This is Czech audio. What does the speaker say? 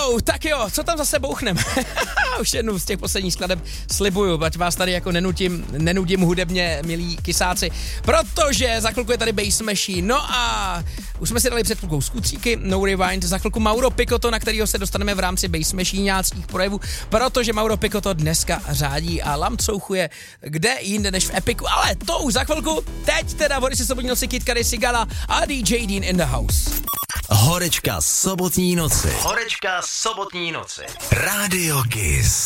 tak jo, co tam zase bouchneme? Už jednu z těch posledních skladeb slibuju, ať vás tady jako nenudím hudebně, milí kysáci, protože za chvilku je tady Bass Machine, no a už jsme si dali před chvilkou skutříky, No Rewind, za chvilku Mauro Picotto, na kterého se dostaneme v rámci Bass Machineáckých projevů, protože Mauro Picotto dneska řádí a lamcouchuje kde jinde než v Epiku, ale to už za chvilku, teď teda Boris Sobotní noci, Kid Cudi, Sigala a DJ Dean in the house. Horečka sobotní noci. Rádio Kiss.